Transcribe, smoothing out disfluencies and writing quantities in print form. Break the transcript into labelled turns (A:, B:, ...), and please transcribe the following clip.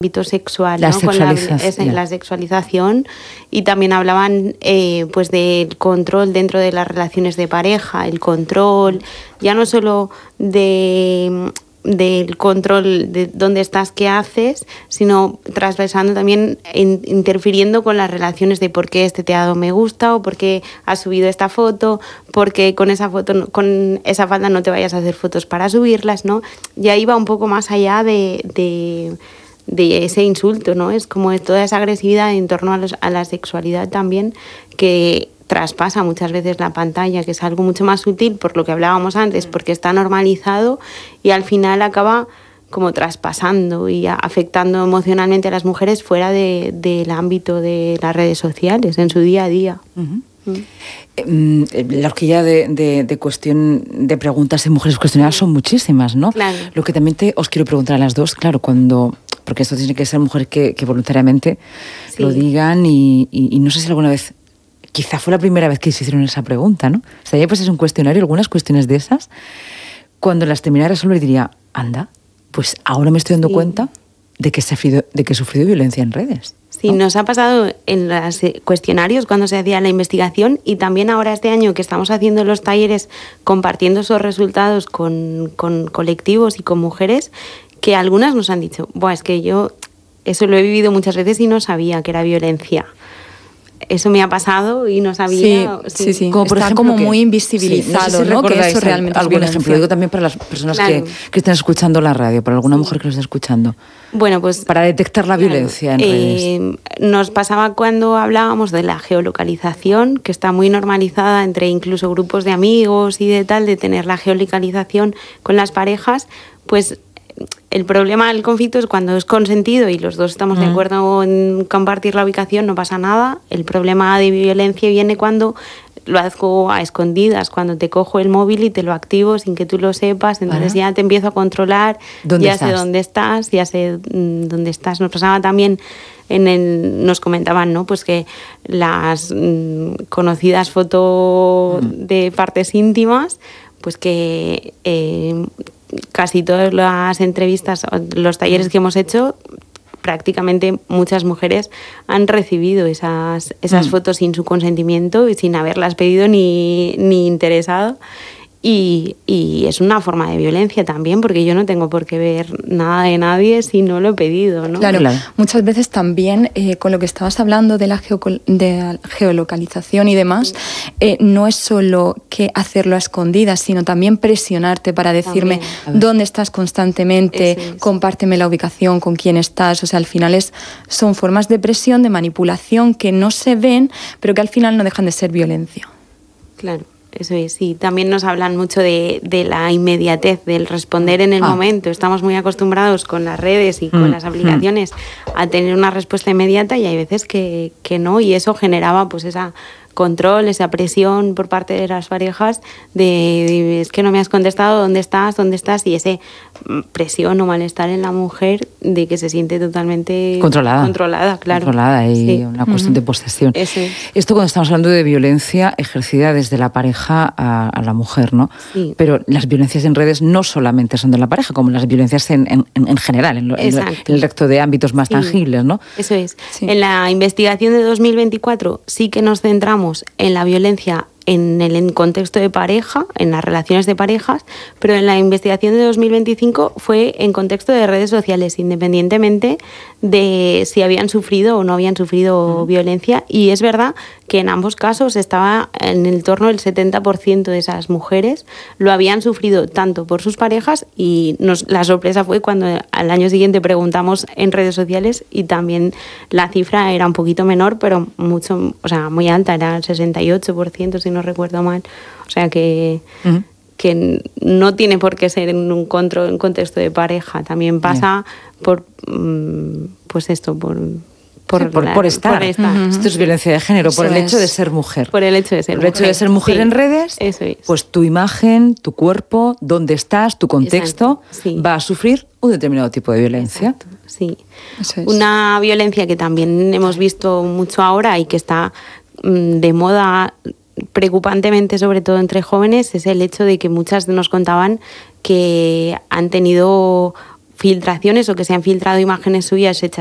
A: ámbito sexual, ¿no? La sexualización, y también hablaban pues del control dentro de las relaciones de pareja, el control ya no solo del control de dónde estás, qué haces, sino transversando también, interfiriendo con las relaciones de por qué este te ha dado me gusta o por qué has subido esta foto, porque con esa foto, con esa falda no te vayas a hacer fotos para subirlas, ¿no? Y ahí va un poco más allá de ese insulto, ¿no? Es como toda esa agresividad en torno a la sexualidad también, que traspasa muchas veces la pantalla, que es algo mucho más sutil, por lo que hablábamos antes, porque está normalizado y al final acaba como traspasando y afectando emocionalmente a las mujeres fuera del ámbito de las redes sociales, en su día a día.
B: La horquilla de cuestión de preguntas de mujeres cuestionadas son muchísimas, ¿no?
A: Claro.
B: Lo que también os quiero preguntar a las dos, claro, porque esto tiene que ser mujeres que voluntariamente lo digan y no sé si alguna vez, quizá fue la primera vez que se hicieron esa pregunta, ¿no? O sea, ya pues es un cuestionario, algunas cuestiones de esas, cuando las terminara de resolver diría, anda, pues ahora me estoy dando cuenta de que he sufrido violencia en redes.
A: Sí, ¿no? Nos ha pasado en los cuestionarios cuando se hacía la investigación, y también ahora este año que estamos haciendo los talleres compartiendo esos resultados con colectivos y con mujeres, que algunas nos han dicho, es que yo eso lo he vivido muchas veces y no sabía que era violencia. Eso me ha pasado y no sabía.
C: Sí.
B: Como por
C: está
B: ejemplo,
C: como muy invisibilizado,
B: no sé si
C: ¿no? Que eso realmente es
B: algún
C: violencia.
B: ejemplo. Digo también para las personas que estén escuchando la radio, para alguna mujer que lo esté escuchando.
A: Bueno, pues
B: para detectar la violencia en redes.
A: Nos pasaba cuando hablábamos de la geolocalización, que está muy normalizada entre incluso grupos de amigos y de tener la geolocalización con las parejas, pues el problema del conflicto es cuando es consentido y los dos estamos de acuerdo en compartir la ubicación, no pasa nada. El problema de violencia viene cuando lo hago a escondidas, cuando te cojo el móvil y te lo activo sin que tú lo sepas, entonces ya te empiezo a controlar, ya sé dónde estás, ya sé dónde estás. Nos pasaba también nos comentaban, ¿no? Pues que las conocidas fotos de partes íntimas, pues que casi todas las entrevistas, los talleres que hemos hecho, prácticamente muchas mujeres han recibido esas fotos sin su consentimiento y sin haberlas pedido ni interesado. Y es una forma de violencia también, porque yo no tengo por qué ver nada de nadie si no lo he pedido, ¿no?
C: Claro. Muchas veces también con lo que estabas hablando de la geolocalización y demás, no es solo que hacerlo a escondidas, sino también presionarte para decirme dónde estás constantemente, compárteme la ubicación, con quién estás. O sea, al final son formas de presión, de manipulación que no se ven, pero que al final no dejan de ser violencia.
A: Claro. Eso es, sí. También nos hablan mucho de la inmediatez, del responder en el momento. Estamos muy acostumbrados con las redes y con las aplicaciones a tener una respuesta inmediata, y hay veces que no, y eso generaba pues esa control, esa presión por parte de las parejas de es que no me has contestado, ¿dónde estás? Y ese presión o malestar en la mujer de que se siente totalmente controlada, claro.
B: Controlada y una cuestión de posesión. Esto cuando estamos hablando de violencia ejercida desde la pareja a la mujer, ¿no? Sí. Pero las violencias en redes no solamente son de la pareja, como las violencias en general, en el resto de ámbitos más tangibles, ¿no?
A: Eso es. Sí. En la investigación de 2024 sí que nos centramos en la violencia en el contexto de pareja, en las relaciones de parejas, pero en la investigación de 2025 fue en contexto de redes sociales, independientemente de si habían sufrido o no habían sufrido violencia. Y es verdad que en ambos casos estaba en el torno del 70% de esas mujeres lo habían sufrido tanto por sus parejas, y la sorpresa fue cuando al año siguiente preguntamos en redes sociales y también la cifra era un poquito menor, pero mucho, o sea, muy alta, era el 68%, si no recuerdo mal. O sea que no tiene por qué ser en un contexto de pareja, también pasa por pues esto, por
B: estar. Esto es violencia de género, eso por el hecho de ser mujer.
A: Por el hecho de ser
B: mujer. El hecho de ser mujer en redes,
A: eso es.
B: Pues tu imagen, tu cuerpo, dónde estás, tu contexto, va a sufrir un determinado tipo de violencia.
A: Exacto. Sí. Una violencia que también hemos visto mucho ahora y que está de moda preocupantemente, sobre todo entre jóvenes, es el hecho de que muchas nos contaban que han tenido filtraciones o que se han filtrado imágenes suyas hechas